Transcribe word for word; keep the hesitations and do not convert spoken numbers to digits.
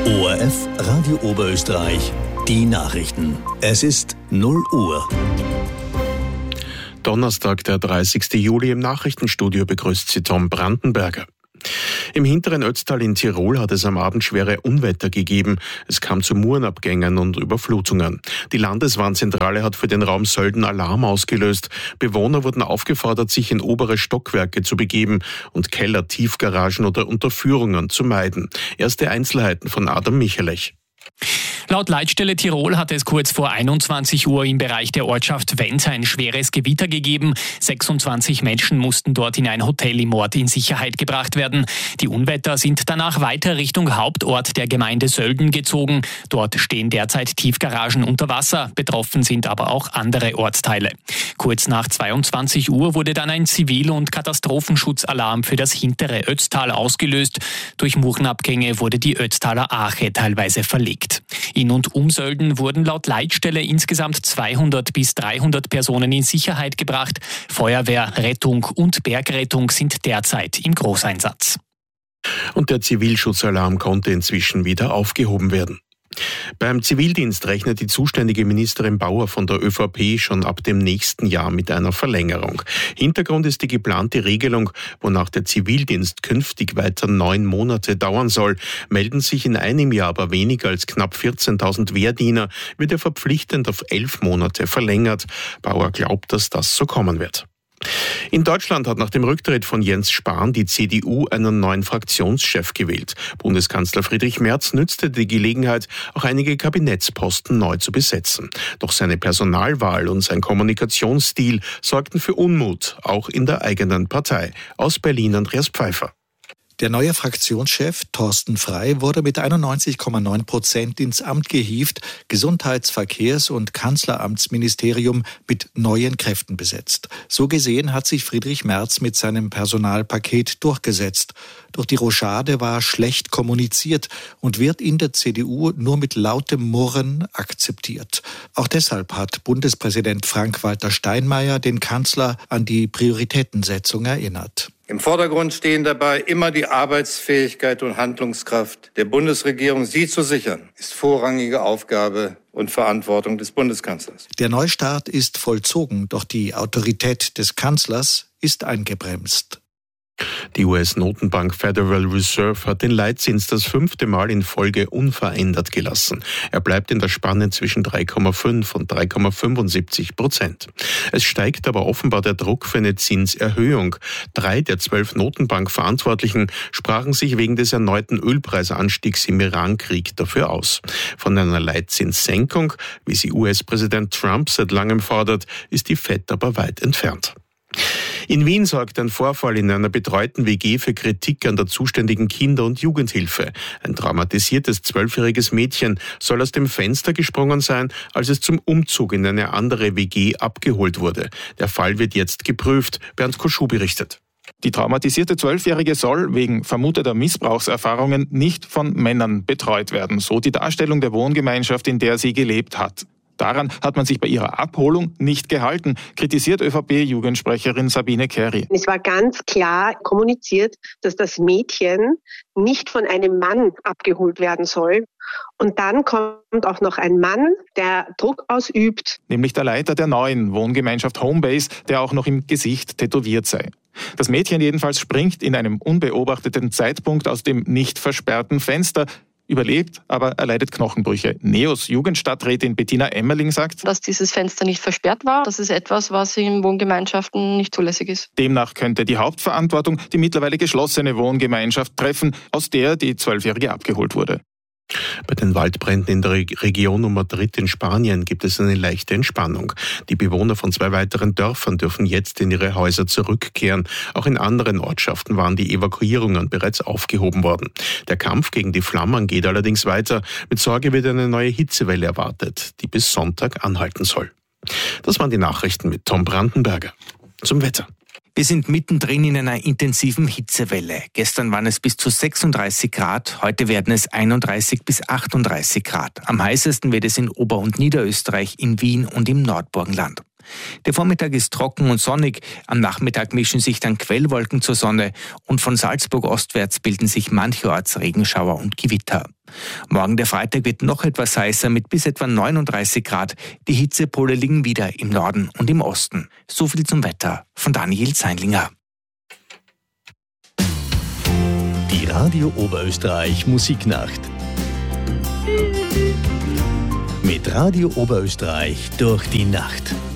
O R F Radio Oberösterreich, die Nachrichten. Es ist null Uhr. Donnerstag, der dreißigsten Juli, im Nachrichtenstudio begrüßt Sie Tom Brandenberger. Im hinteren Ötztal in Tirol hat es am Abend schwere Unwetter gegeben. Es kam zu Murenabgängen und Überflutungen. Die Landeswarnzentrale hat für den Raum Sölden Alarm ausgelöst. Bewohner wurden aufgefordert, sich in obere Stockwerke zu begeben und Keller, Tiefgaragen oder Unterführungen zu meiden. Erste Einzelheiten von Adam Michelech. Laut Leitstelle Tirol hat es kurz vor einundzwanzig Uhr im Bereich der Ortschaft Wenz ein schweres Gewitter gegeben. sechsundzwanzig Menschen mussten dort in ein Hotel im Ort in Sicherheit gebracht werden. Die Unwetter sind danach weiter Richtung Hauptort der Gemeinde Sölden gezogen. Dort stehen derzeit Tiefgaragen unter Wasser. Betroffen sind aber auch andere Ortsteile. Kurz nach zweiundzwanzig Uhr wurde dann ein Zivil- und Katastrophenschutzalarm für das hintere Ötztal ausgelöst. Durch Murenabgänge wurde die Ötztaler Arche teilweise verlegt. In und um Sölden wurden laut Leitstelle insgesamt zweihundert bis dreihundert Personen in Sicherheit gebracht. Feuerwehr, Rettung und Bergrettung sind derzeit im Großeinsatz. Und der Zivilschutzalarm konnte inzwischen wieder aufgehoben werden. Beim Zivildienst rechnet die zuständige Ministerin Bauer von der ÖVP schon ab dem nächsten Jahr mit einer Verlängerung. Hintergrund ist die geplante Regelung, wonach der Zivildienst künftig weiter neun Monate dauern soll. Melden sich in einem Jahr aber weniger als knapp vierzehntausend Wehrdiener, wird er verpflichtend auf elf Monate verlängert. Bauer glaubt, dass das so kommen wird. In Deutschland hat nach dem Rücktritt von Jens Spahn die C D U einen neuen Fraktionschef gewählt. Bundeskanzler Friedrich Merz nützte die Gelegenheit, auch einige Kabinettsposten neu zu besetzen. Doch seine Personalwahl und sein Kommunikationsstil sorgten für Unmut, auch in der eigenen Partei. Aus Berlin Andreas Pfeiffer. Der neue Fraktionschef Thorsten Frey wurde mit einundneunzig Komma neun Prozent ins Amt gehievt, Gesundheits-, Verkehrs- und Kanzleramtsministerium mit neuen Kräften besetzt. So gesehen hat sich Friedrich Merz mit seinem Personalpaket durchgesetzt. Doch die Rochade war schlecht kommuniziert und wird in der C D U nur mit lautem Murren akzeptiert. Auch deshalb hat Bundespräsident Frank-Walter Steinmeier den Kanzler an die Prioritätensetzung erinnert. Im Vordergrund stehen dabei immer die Arbeitsfähigkeit und Handlungskraft der Bundesregierung. Sie zu sichern, ist vorrangige Aufgabe und Verantwortung des Bundeskanzlers. Der Neustart ist vollzogen, doch die Autorität des Kanzlers ist eingebremst. Die U S-Notenbank Federal Reserve hat den Leitzins das fünfte Mal in Folge unverändert gelassen. Er bleibt in der Spanne zwischen drei Komma fünf und drei Komma fünfundsiebzig Prozent. Es steigt aber offenbar der Druck für eine Zinserhöhung. Drei der zwölf Notenbankverantwortlichen sprachen sich wegen des erneuten Ölpreisanstiegs im Iran-Krieg dafür aus. Von einer Leitzinssenkung, wie sie U S-Präsident Trump seit langem fordert, ist die Fed aber weit entfernt. In Wien sorgt ein Vorfall in einer betreuten W G für Kritik an der zuständigen Kinder- und Jugendhilfe. Ein traumatisiertes zwölfjähriges Mädchen soll aus dem Fenster gesprungen sein, als es zum Umzug in eine andere W G abgeholt wurde. Der Fall wird jetzt geprüft. Bernd Koschuh berichtet. Die traumatisierte Zwölfjährige soll wegen vermuteter Missbrauchserfahrungen nicht von Männern betreut werden, so die Darstellung der Wohngemeinschaft, in der sie gelebt hat. Daran hat man sich bei ihrer Abholung nicht gehalten, kritisiert ÖVP-Jugendsprecherin Sabine Kerry. Es war ganz klar kommuniziert, dass das Mädchen nicht von einem Mann abgeholt werden soll. Und dann kommt auch noch ein Mann, der Druck ausübt. Nämlich der Leiter der neuen Wohngemeinschaft Homebase, der auch noch im Gesicht tätowiert sei. Das Mädchen jedenfalls springt in einem unbeobachteten Zeitpunkt aus dem nicht versperrten Fenster, überlebt, aber erleidet Knochenbrüche. Neos Jugendstadträtin Bettina Emmerling sagt, dass dieses Fenster nicht versperrt war. Das ist etwas, was in Wohngemeinschaften nicht zulässig ist. Demnach könnte die Hauptverantwortung die mittlerweile geschlossene Wohngemeinschaft treffen, aus der die Zwölfjährige abgeholt wurde. Bei den Waldbränden in der Region um Madrid in Spanien gibt es eine leichte Entspannung. Die Bewohner von zwei weiteren Dörfern dürfen jetzt in ihre Häuser zurückkehren. Auch in anderen Ortschaften waren die Evakuierungen bereits aufgehoben worden. Der Kampf gegen die Flammen geht allerdings weiter. Mit Sorge wird eine neue Hitzewelle erwartet, die bis Sonntag anhalten soll. Das waren die Nachrichten mit Tom Brandenberger. Zum Wetter. Wir sind mittendrin in einer intensiven Hitzewelle. Gestern waren es bis zu sechsunddreißig Grad, heute werden es einunddreißig bis achtunddreißig Grad. Am heißesten wird es in Ober- und Niederösterreich, in Wien und im Nordburgenland. Der Vormittag ist trocken und sonnig, am Nachmittag mischen sich dann Quellwolken zur Sonne und von Salzburg ostwärts bilden sich mancherorts Regenschauer und Gewitter. Morgen der Freitag wird noch etwas heißer mit bis etwa neununddreißig Grad. Die Hitzepole liegen wieder im Norden und im Osten. So viel zum Wetter von Daniel Zeinlinger. Die Radio Oberösterreich Musiknacht. Mit Radio Oberösterreich durch die Nacht.